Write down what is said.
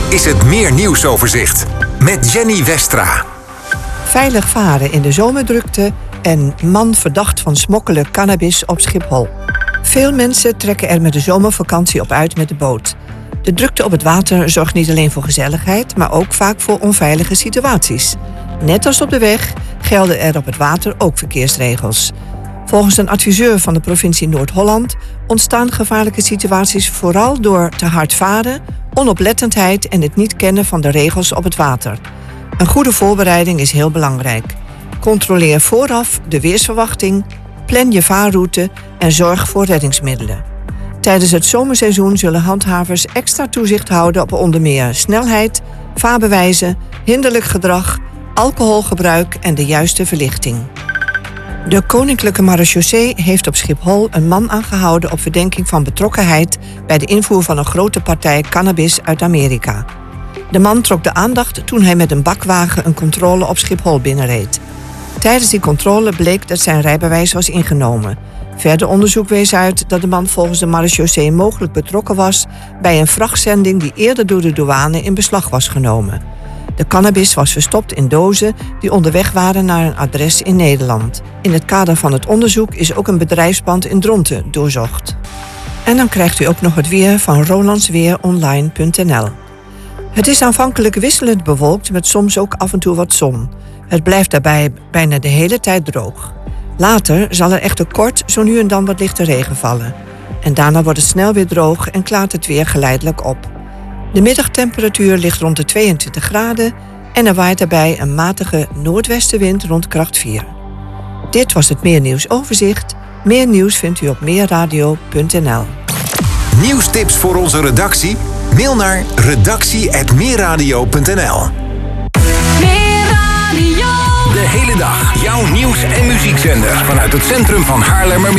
is het Meer Nieuwsoverzicht met Jenny Westra. Veilig varen in de zomerdrukte en man verdacht van smokkelen cannabis op Schiphol. Veel mensen trekken er met de zomervakantie op uit met de boot. De drukte op het water zorgt niet alleen voor gezelligheid, maar ook vaak voor onveilige situaties. Net als op de weg gelden er op het water ook verkeersregels. Volgens een adviseur van de provincie Noord-Holland ontstaan gevaarlijke situaties vooral door te hard varen, onoplettendheid en het niet kennen van de regels op het water. Een goede voorbereiding is heel belangrijk. Controleer vooraf de weersverwachting, plan je vaarroute en zorg voor reddingsmiddelen. Tijdens het zomerseizoen zullen handhavers extra toezicht houden op onder meer snelheid, vaarbewijzen, hinderlijk gedrag, alcoholgebruik en de juiste verlichting. De Koninklijke Marechaussee heeft op Schiphol een man aangehouden op verdenking van betrokkenheid bij de invoer van een grote partij cannabis uit Amerika. De man trok de aandacht toen hij met een bakwagen een controle op Schiphol binnenreed. Tijdens die controle bleek dat zijn rijbewijs was ingenomen. Verder onderzoek wees uit dat de man volgens de marechaussee mogelijk betrokken was bij een vrachtzending die eerder door de douane in beslag was genomen. De cannabis was verstopt in dozen die onderweg waren naar een adres in Nederland. In het kader van het onderzoek is ook een bedrijfspand in Dronten doorzocht. En dan krijgt u ook nog het weer van rolandsweeronline.nl. Het is aanvankelijk wisselend bewolkt met soms ook af en toe wat zon. Het blijft daarbij bijna de hele tijd droog. Later zal er echter kort zo nu en dan wat lichte regen vallen. En daarna wordt het snel weer droog en klaart het weer geleidelijk op. De middagtemperatuur ligt rond de 22 graden en er waait daarbij een matige noordwestenwind rond kracht 4. Dit was het Meer Nieuwsoverzicht. Meer nieuws vindt u op meerradio.nl. Nieuwstips voor onze redactie? Mail naar redactie@meerradio.nl. De hele dag jouw nieuws- en muziekzender vanuit het centrum van Haarlemmermeer.